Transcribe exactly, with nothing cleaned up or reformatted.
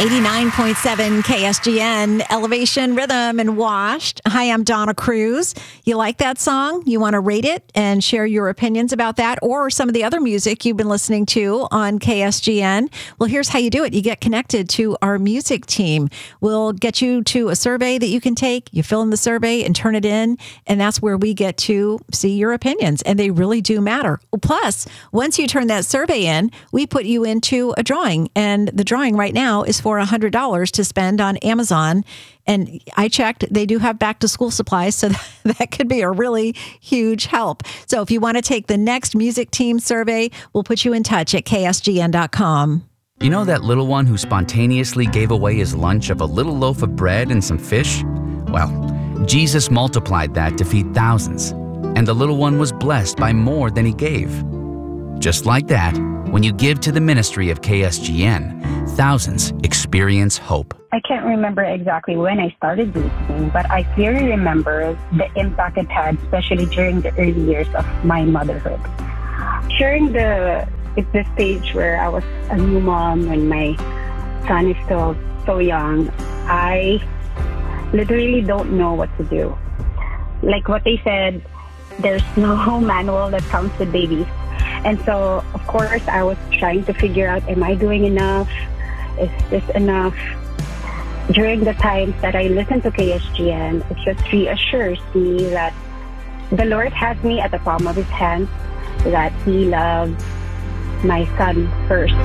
eighty-nine point seven K S G N, Elevation Rhythm and Washed. Hi, I'm Donna Cruz. You like that song? You want to rate it and share your opinions about that or some of the other music you've been listening to on K S G N? Well, here's how you do it. You get connected to our music team. We'll get you to a survey that you can take. You fill in the survey and turn it in, and that's where we get to see your opinions, and they really do matter. Plus, once you turn that survey in, we put you into a drawing, and the drawing right now is for one hundred dollars to spend on Amazon. And I checked, they do have back to school supplies, so that could be a really huge help. So if you want to take the next music team survey, we'll put you in touch at K S G N dot com. You know that little one who spontaneously gave away his lunch of a little loaf of bread and some fish? Well, Jesus multiplied that to feed thousands, and the little one was blessed by more than he gave. Just like that, when you give to the ministry of K S G N, thousands experience hope. I can't remember exactly when I started listening, but I clearly remember the impact it had, especially during the early years of my motherhood. During the, it's the stage where I was a new mom and my son is still so young, I literally don't know what to do. Like what they said, there's no manual that comes with babies. And so, of course, I was trying to figure out, am I doing enough? Is this enough? During the times that I listen to K S G N, it just reassures me that the Lord has me at the palm of his hand, that he loves my son first.